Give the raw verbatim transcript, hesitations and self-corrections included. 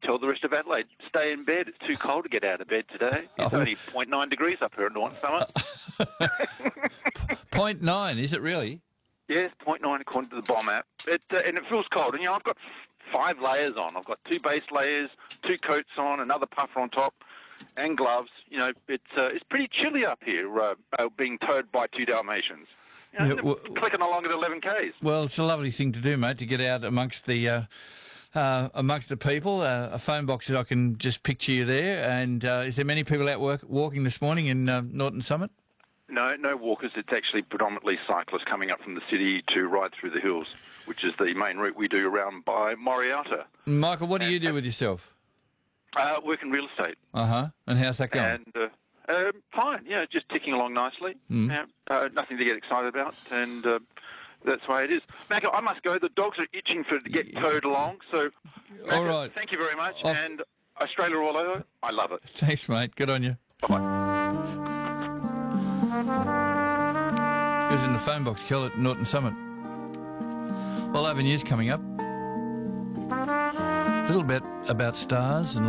tell the rest of Adelaide, stay in bed. It's too cold to get out of bed today. It's Oh. only zero point nine degrees up here in Northern Summer. Point nine, is it really? Yes, zero point nine according to the bomb app. It, uh, and it feels cold. And, you know, I've got f- five layers on. I've got two base layers, two coats on, another puffer on top, and gloves. You know, it's uh, it's pretty chilly up here, uh, uh, being towed by two Dalmatians. You know, Yeah, they're well- clicking along at eleven Ks. Well, it's a lovely thing to do, mate, to get out amongst the uh, uh, amongst the people. Uh, a phone box that I can just picture you there. And uh, is there many people out work, walking this morning in uh, Norton Summit? No, no walkers. It's actually predominantly cyclists coming up from the city to ride through the hills, which is the main route we do around by Moriata. Michael, what do you do with yourself? Uh, work in real estate. Uh-huh. And how's that going? And uh, uh, fine, yeah, just ticking along nicely. Mm. Yeah, uh, nothing to get excited about, and uh, that's the way it is. Macca, I must go. The dogs are itching for to get towed along. So, Macca, All right. thank you very much. Off- And Australia all over, I love it. Thanks, mate. Good on you. Bye-bye. He was in the phone box, Kel, at Norton Summit. Well, I have news coming up. A little bit about stars and